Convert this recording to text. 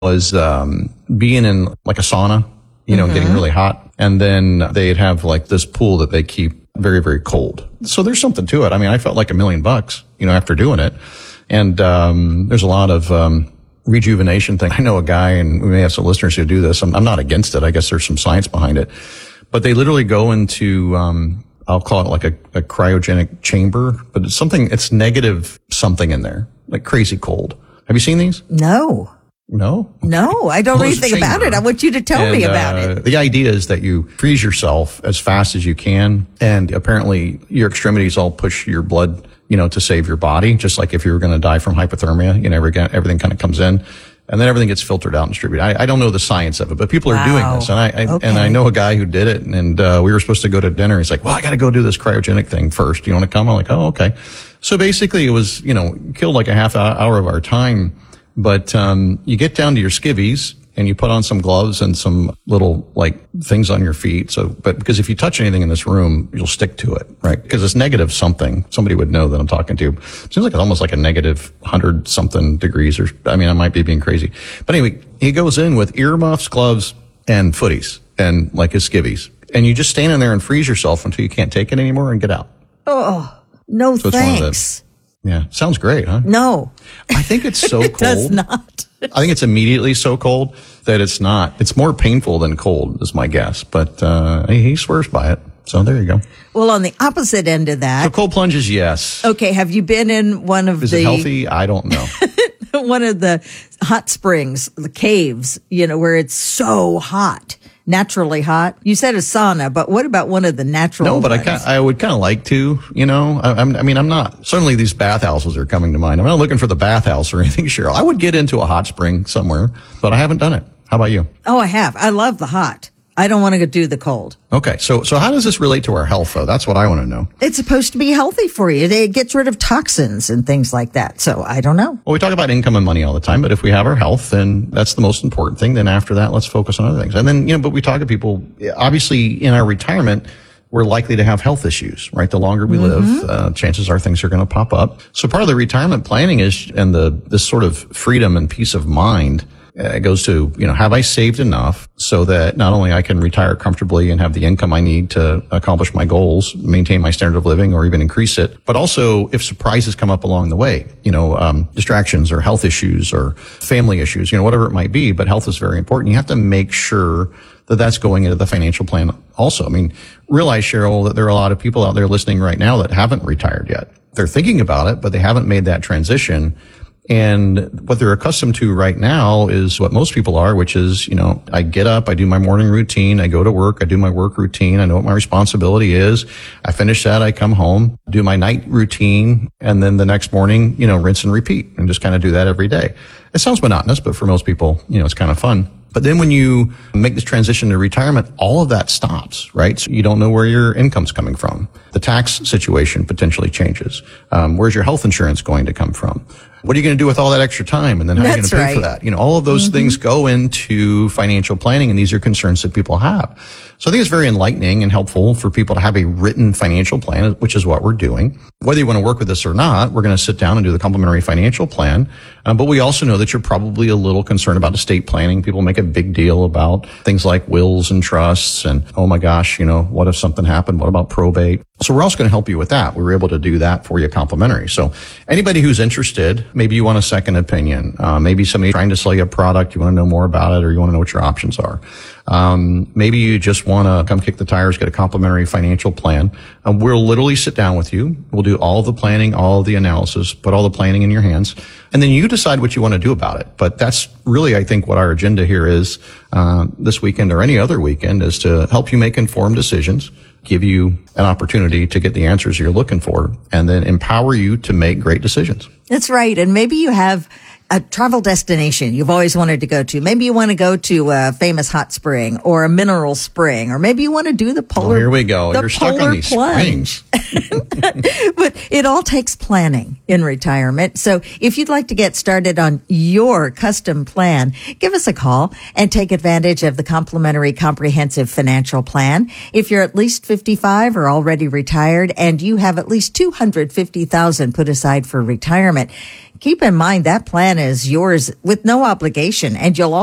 was being in like a sauna, getting really hot. And then they'd have like this pool that they keep very, very cold. So there's something to it. I mean, I felt like $1 million, after doing it. And there's a lot of rejuvenation thing. I know a guy, and we may have some listeners who do this. I'm not against it. I guess there's some science behind it. But they literally go into, I'll call it like a cryogenic chamber, but it's negative something in there, like crazy cold. Have you seen these? No. No? No, I don't know anything about it. I want you to tell me about it. The idea is that you freeze yourself as fast as you can, and apparently your extremities all push your blood, to save your body, just like if you were going to die from hypothermia, everything kind of comes in, and then everything gets filtered out and distributed. I don't know the science of it, but people are doing this, and I know a guy who did it, and we were supposed to go to dinner. He's like, well, I got to go do this cryogenic thing first. You want to come? I'm like, oh, okay. So basically it was, killed like a half hour of our time. But you get down to your skivvies and you put on some gloves and some little like things on your feet. But because if you touch anything in this room, you'll stick to it, right? Because it's negative something. Somebody would know that I'm talking to. Seems like it's almost like a negative 100 something degrees, I might be being crazy. But anyway, he goes in with earmuffs, gloves, and footies and like his skivvies. And you just stand in there and freeze yourself until you can't take it anymore and get out. Oh, no, so thanks. Yeah. Sounds great, huh? No. I think it's so it cold. It does not. I think it's immediately so cold that it's not. It's more painful than cold is my guess. But he swears by it. So there you go. Well, on the opposite end of that. So cold plunges, yes. Okay. Have you been in one of Is it healthy? I don't know. One of the hot springs, the caves, where it's so hot. Naturally hot. You said a sauna, but what about one of the natural ones? I would kind of like to, I'm not, certainly these bathhouses are coming to mind. I'm not looking for the bathhouse or anything, Cheryl. I would get into a hot spring somewhere, but I haven't done it. How about you? Oh, I have. I love the hot. I don't want to do the cold. Okay. So how does this relate to our health, though? That's what I want to know. It's supposed to be healthy for you. It gets rid of toxins and things like that. So I don't know. Well, we talk about income and money all the time, but if we have our health, then that's the most important thing. Then after that, let's focus on other things. And then, but we talk to people, obviously in our retirement, we're likely to have health issues, right? The longer we live, chances are things are going to pop up. So part of the retirement planning is, and this sort of freedom and peace of mind, it goes to, have I saved enough so that not only I can retire comfortably and have the income I need to accomplish my goals, maintain my standard of living, or even increase it, but also if surprises come up along the way, distractions or health issues or family issues, whatever it might be, but health is very important. You have to make sure that that's going into the financial plan also. Realize, Cheryl, that there are a lot of people out there listening right now that haven't retired yet. They're thinking about it, but they haven't made that transition. And what they're accustomed to right now is what most people are, which is, I get up, I do my morning routine, I go to work, I do my work routine, I know what my responsibility is. I finish that, I come home, do my night routine, and then the next morning, rinse and repeat, and just kind of do that every day. It sounds monotonous, but for most people, it's kind of fun. But then when you make this transition to retirement, all of that stops, right? So you don't know where your income's coming from. The tax situation potentially changes. Where's your health insurance going to come from? What are you going to do with all that extra time? And then how are you going to pay for that? All of those things go into financial planning, and these are concerns that people have. So I think it's very enlightening and helpful for people to have a written financial plan, which is what we're doing. Whether you want to work with us or not, we're going to sit down and do the complimentary financial plan. But we also know that you're probably a little concerned about estate planning. People make a big deal about things like wills and trusts and, oh my gosh, what if something happened? What about probate? So we're also going to help you with that. We were able to do that for you complimentary. So anybody who's interested, maybe you want a second opinion. Maybe somebody's trying to sell you a product. You want to know more about it, or you want to know what your options are. Maybe you just want to come kick the tires, get a complimentary financial plan. We'll literally sit down with you. We'll do all the planning, all the analysis, put all the planning in your hands, and then you decide what you want to do about it. But that's really, I think, what our agenda here is, this weekend or any other weekend, is to help you make informed decisions, give you an opportunity to get the answers you're looking for, and then empower you to make great decisions. That's right. And maybe you have a travel destination you've always wanted to go to. Maybe you want to go to a famous hot spring or a mineral spring, or maybe you want to do the polar. Oh, here we go. You're stuck on these springs. But it all takes planning in retirement. So if you'd like to get started on your custom plan, give us a call and take advantage of the complimentary comprehensive financial plan. If you're at least 55 or already retired and you have at least $250,000 put aside for retirement, keep in mind that plan is yours with no obligation, and you'll